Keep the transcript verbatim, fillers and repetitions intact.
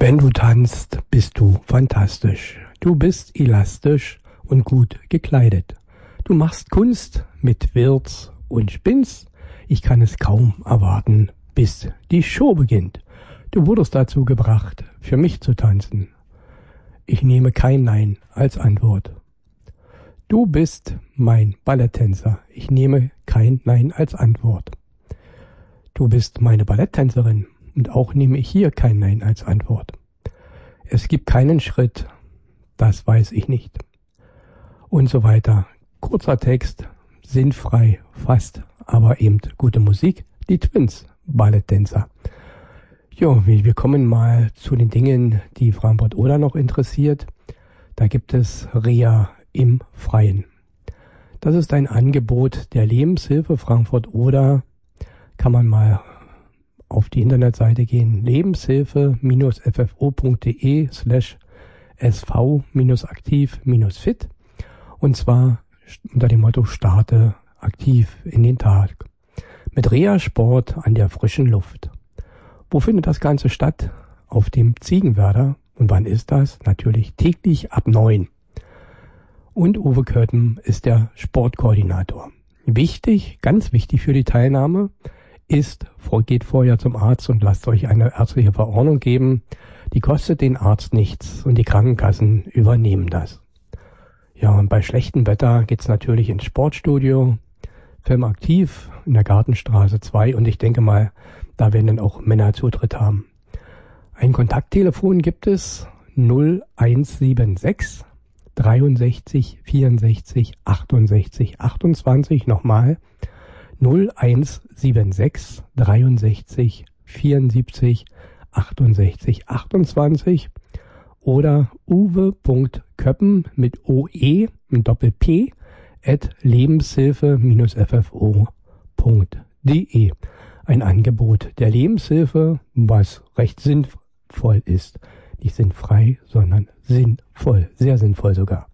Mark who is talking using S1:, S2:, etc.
S1: Wenn du tanzt, bist du fantastisch. Du bist elastisch und gut gekleidet. Du machst Kunst mit Wirz und spinnst. Ich kann es kaum erwarten, bis die Show beginnt. Du wurdest dazu gebracht, für mich zu tanzen. Ich nehme kein Nein als Antwort. Du bist mein Balletttänzer. Ich nehme kein Nein als Antwort. Du bist meine Balletttänzerin und auch nehme ich hier kein Nein als Antwort. Es gibt keinen Schritt, das weiß ich nicht. Und so weiter. Kurzer Text, sinnfrei, fast, aber eben gute Musik. Die Twins, Balletttänzer. Jo, wir kommen mal zu den Dingen, die Frankfurt-Oder noch interessiert. Da gibt es Reha im Freien. Das ist ein Angebot der Lebenshilfe Frankfurt-Oder. Kann man mal auf die Internetseite gehen, lebenshilfe-ffo.de slash sv-aktiv-fit, und zwar unter dem Motto Starte aktiv in den Tag. Mit Reha-Sport an der frischen Luft. Wo findet das Ganze statt? Auf dem Ziegenwerder. Und wann ist das? Natürlich täglich ab neun. Und Uwe Köthen ist der Sportkoordinator. Wichtig, ganz wichtig für die Teilnahme ist, geht vorher zum Arzt und lasst euch eine ärztliche Verordnung geben. Die kostet den Arzt nichts und die Krankenkassen übernehmen das. Ja, und bei schlechtem Wetter geht's natürlich ins Sportstudio, Filmaktiv in der Gartenstraße zwei, und ich denke mal, da werden dann auch Männer Zutritt haben. Ein Kontakttelefon gibt es null eins sieben sechs dreiundsechzig vierundsechzig achtundsechzig achtundzwanzig, nochmal null eins sieben sechs dreiundsechzig vierundsiebzig achtundsechzig achtundzwanzig oder uwe.köppen mit oe und Doppel-P at lebenshilfe-ffo.de. Ein Angebot der Lebenshilfe, was recht sinnvoll ist. Nicht sinnfrei, sondern sinnvoll. Sehr sinnvoll sogar.